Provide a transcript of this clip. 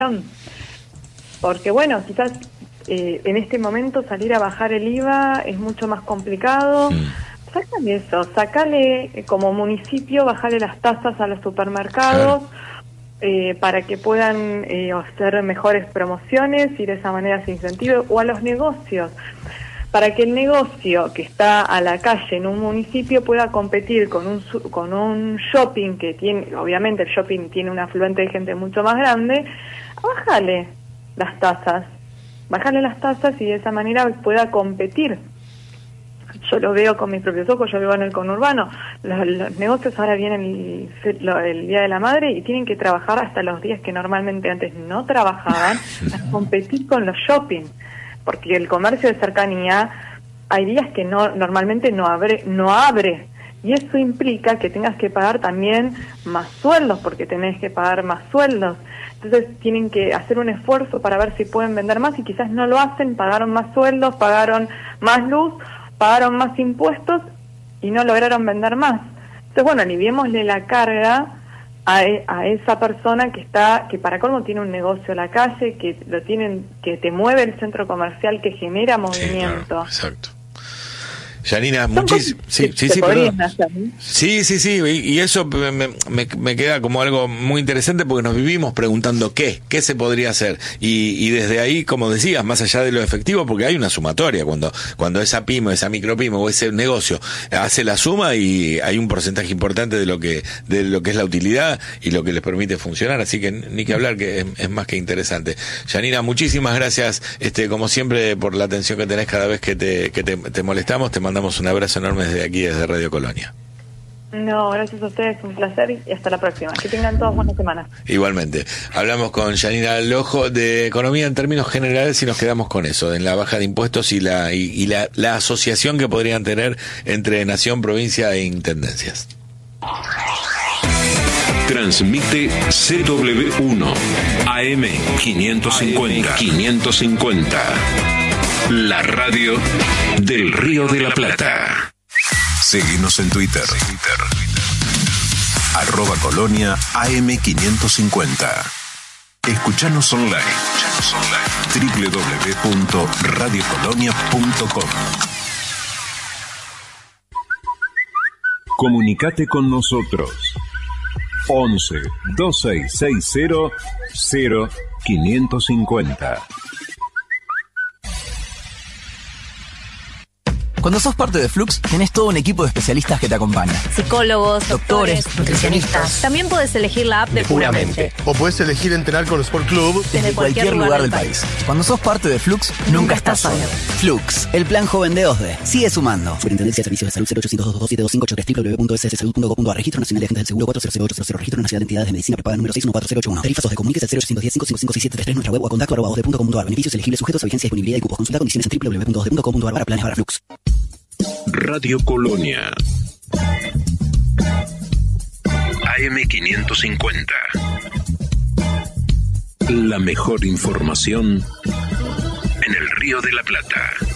Porque bueno, quizás en este momento salir a bajar el IVA es mucho más complicado. Sácale eso, sacale como municipio, bajale las tasas a los supermercados, para que puedan hacer mejores promociones y de esa manera se incentive, o a los negocios, para que el negocio que está a la calle en un municipio pueda competir con un shopping que tiene, obviamente el shopping tiene un afluente de gente mucho más grande. Bájale las tasas y de esa manera pueda competir. Yo lo veo con mis propios ojos, yo vivo en el conurbano. Los negocios ahora vienen el Día de la Madre y tienen que trabajar hasta los días que normalmente antes no trabajaban, a competir con los shopping, porque el comercio de cercanía hay días que normalmente no abre, y eso implica que tengas que pagar también más sueldos, porque tenés que pagar más sueldos. Entonces tienen que hacer un esfuerzo para ver si pueden vender más, y quizás no lo hacen, pagaron más sueldos, pagaron más luz, pagaron más impuestos y no lograron vender más. Entonces, bueno, aliviémosle la carga a esa persona que para colmo tiene un negocio a la calle, que te mueve el centro comercial, que genera movimiento. Sí, claro, exacto. Janina, muchísimo. Sí, y eso me queda como algo muy interesante, porque nos vivimos preguntando qué se podría hacer, y desde ahí, como decías, más allá de lo efectivo, porque hay una sumatoria cuando esa pyme, esa micropyme o ese negocio hace la suma, y hay un porcentaje importante de lo que es la utilidad y lo que les permite funcionar, así que ni que hablar, que es más que interesante. Janina, muchísimas gracias, como siempre, por la atención que tenés cada vez que te molestamos. Te mandamos un abrazo enorme desde aquí, desde Radio Colonia. No, gracias a ustedes, un placer, y hasta la próxima. Que tengan todos buenas semanas. Igualmente. Hablamos con Janina Lojo de economía en términos generales, y nos quedamos con eso, en la baja de impuestos y la asociación que podrían tener entre nación, provincia e intendencias. Transmite CW1 AM 550. La radio del Río de la Plata. Seguinos en Twitter. @Colonia AM550. Escuchanos online. www.radiocolonia.com. Comunicate con nosotros. 11 2660 0550. Cuando sos parte de Flux, tenés todo un equipo de especialistas que te acompaña. Psicólogos, doctores, nutricionistas. También podés elegir la app de Puramente. O podés elegir entrenar con Sport Club desde cualquier lugar del país. Cuando sos parte de Flux, nunca estás solo. Flux, el plan joven de OSDE. Sigue sumando. Superintendencia de Servicios de Salud 0800-222-725, www.sssalud.gov.ar. Registro Nacional de Agentes del Seguro 400800. Registro Nacional de Entidades de Medicina Prepaga número 614081. Tarifas OSDE. Comuníquese al 0810-555-6733, nuestra web, o a contacto@osde.com.ar. Beneficios elegibles sujetos a vigencia, disponibilidad y cupos. Consulta condiciones en www.osde.com.ar para planes para Flux. Radio Colonia AM550. La mejor información en el Río de la Plata.